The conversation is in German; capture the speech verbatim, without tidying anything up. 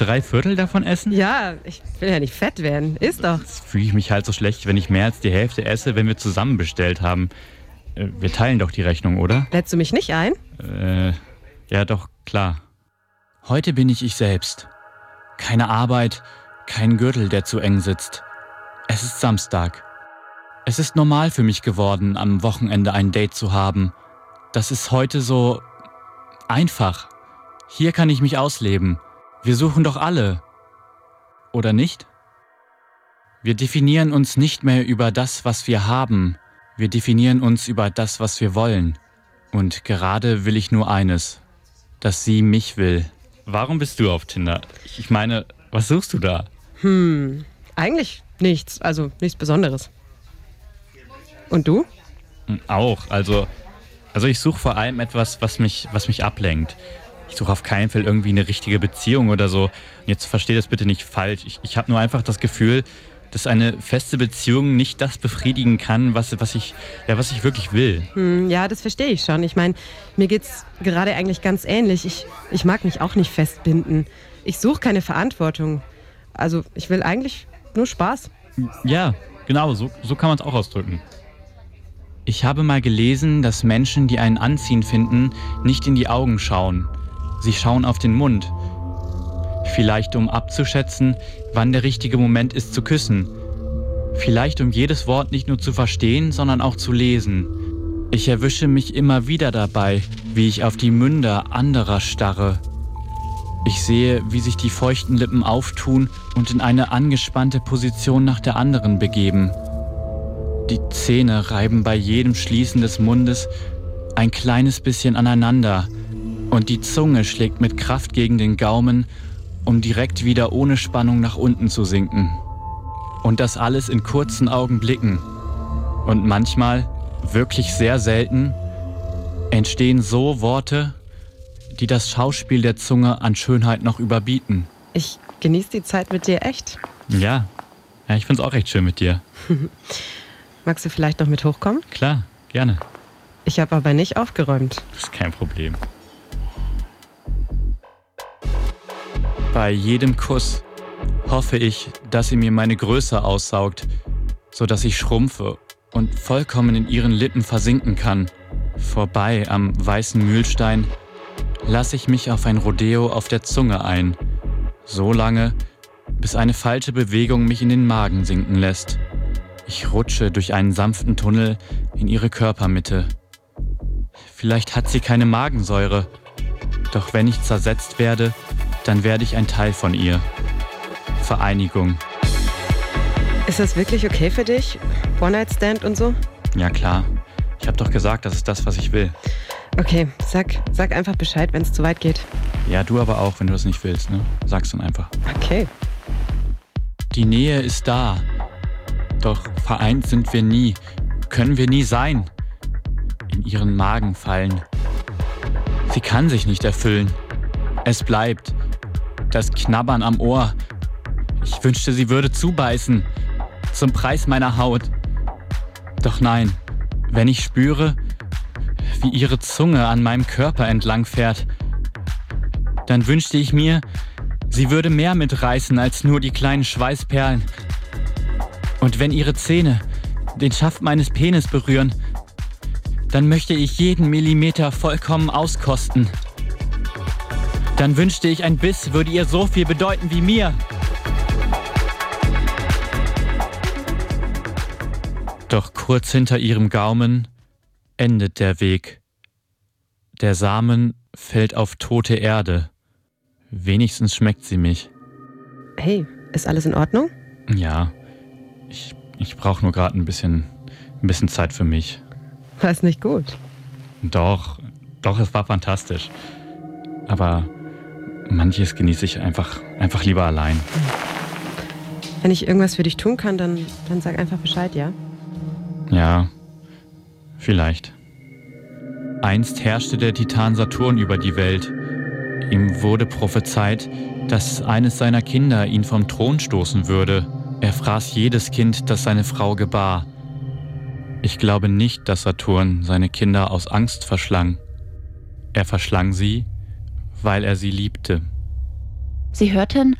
Drei Viertel davon essen? Ja, ich will ja nicht fett werden. Iss doch. Jetzt fühle ich mich halt so schlecht, wenn ich mehr als die Hälfte esse, wenn wir zusammen bestellt haben. Äh, wir teilen doch die Rechnung, oder? Lädst du mich nicht ein? Äh, ja doch, klar. Heute bin ich ich selbst. Keine Arbeit, kein Gürtel, der zu eng sitzt. Es ist Samstag. Es ist normal für mich geworden, am Wochenende ein Date zu haben. Das ist heute so einfach. Hier kann ich mich ausleben. Wir suchen doch alle. Oder nicht? Wir definieren uns nicht mehr über das, was wir haben. Wir definieren uns über das, was wir wollen. Und gerade will ich nur eines. Dass sie mich will. Warum bist du auf Tinder? Ich meine, was suchst du da? Hm, eigentlich nichts. Also nichts Besonderes. Und du? Auch. Also, also ich suche vor allem etwas, was mich, was mich ablenkt. Ich suche auf keinen Fall irgendwie eine richtige Beziehung oder so. Und jetzt versteh das bitte nicht falsch. Ich, ich habe nur einfach das Gefühl, dass eine feste Beziehung nicht das befriedigen kann, was, was, ich, ja, was ich wirklich will. Hm, ja, das verstehe ich schon. Ich meine, mir geht's gerade eigentlich ganz ähnlich. Ich, ich mag mich auch nicht festbinden. Ich suche keine Verantwortung. Also ich will eigentlich nur Spaß. Ja, genau, so, so kann man es auch ausdrücken. Ich habe mal gelesen, dass Menschen, die einen anziehend finden, nicht in die Augen schauen. Sie schauen auf den Mund. Vielleicht um abzuschätzen, wann der richtige Moment ist zu küssen. Vielleicht um jedes Wort nicht nur zu verstehen, sondern auch zu lesen. Ich erwische mich immer wieder dabei, wie ich auf die Münder anderer starre. Ich sehe, wie sich die feuchten Lippen auftun und in eine angespannte Position nach der anderen begeben. Die Zähne reiben bei jedem Schließen des Mundes ein kleines bisschen aneinander und die Zunge schlägt mit Kraft gegen den Gaumen, um direkt wieder ohne Spannung nach unten zu sinken. Und das alles in kurzen Augenblicken. Und manchmal, wirklich sehr selten, entstehen so Worte, die das Schauspiel der Zunge an Schönheit noch überbieten. Ich genieße die Zeit mit dir echt. Ja, ja, ich find's auch recht schön mit dir. Magst du vielleicht noch mit hochkommen? Klar, gerne. Ich habe aber nicht aufgeräumt. Das ist kein Problem. Bei jedem Kuss hoffe ich, dass sie mir meine Größe aussaugt, sodass ich schrumpfe und vollkommen in ihren Lippen versinken kann. Vorbei am weißen Mühlstein lasse ich mich auf ein Rodeo auf der Zunge ein. So lange, bis eine falsche Bewegung mich in den Magen sinken lässt. Ich rutsche durch einen sanften Tunnel in ihre Körpermitte. Vielleicht hat sie keine Magensäure, doch wenn ich zersetzt werde, dann werde ich ein Teil von ihr. Vereinigung. Ist das wirklich okay für dich? One-Night-Stand und so? Ja klar. Ich habe doch gesagt, das ist das, was ich will. Okay, sag, sag einfach Bescheid, wenn es zu weit geht. Ja, du aber auch, wenn du das nicht willst, ne? Sag's dann einfach. Okay. Die Nähe ist da. Doch vereint sind wir nie. Können wir nie sein. In ihren Magen fallen. Sie kann sich nicht erfüllen. Es bleibt. Das Knabbern am Ohr. Ich wünschte, sie würde zubeißen. Zum Preis meiner Haut. Doch nein, wenn ich spüre, wie ihre Zunge an meinem Körper entlang fährt, dann wünschte ich mir, sie würde mehr mitreißen als nur die kleinen Schweißperlen. Und wenn ihre Zähne den Schaft meines Penis berühren, dann möchte ich jeden Millimeter vollkommen auskosten. Dann wünschte ich, ein Biss würde ihr so viel bedeuten wie mir. Doch kurz hinter ihrem Gaumen endet der Weg. Der Samen fällt auf tote Erde. Wenigstens schmeckt sie mich. Hey, ist alles in Ordnung? Ja, ich, ich brauche nur gerade ein bisschen, ein bisschen Zeit für mich. War es nicht gut? Doch, doch, es war fantastisch. Aber manches genieße ich einfach, einfach lieber allein. Wenn ich irgendwas für dich tun kann, dann, dann sag einfach Bescheid, ja? Ja, vielleicht. Einst herrschte der Titan Saturn über die Welt. Ihm wurde prophezeit, dass eines seiner Kinder ihn vom Thron stoßen würde. Er fraß jedes Kind, das seine Frau gebar. Ich glaube nicht, dass Saturn seine Kinder aus Angst verschlang. Er verschlang sie, weil er sie liebte. Sie hörten